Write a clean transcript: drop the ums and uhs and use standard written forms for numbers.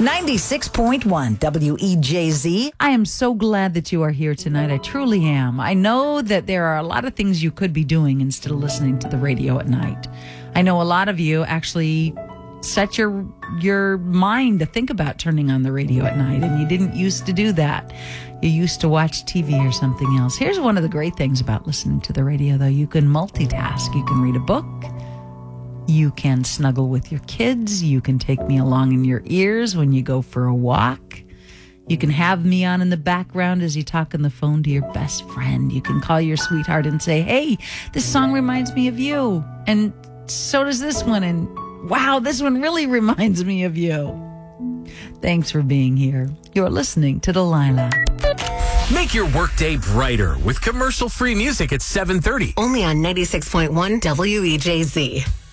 96.1 WEJZ. I am so glad that you are here tonight. I truly am. I know that there are a lot of things you could be doing instead of listening to the radio at night. I know a lot of you actually set your mind to think about turning on the radio at night, and you didn't used to do that. You used to watch TV or something else. Here's one of the great things about listening to the radio, though. You can multitask. You can read a book. You can snuggle with your kids. You can take me along in your ears when you go for a walk. You can have me on in the background as you talk on the phone to your best friend. You can call your sweetheart and say, hey, this song reminds me of you. And so does this one. And wow, this one really reminds me of you. Thanks for being here. You're listening to Delilah. Make your workday brighter with commercial-free music at 7:30. Only on 96.1 WEJZ.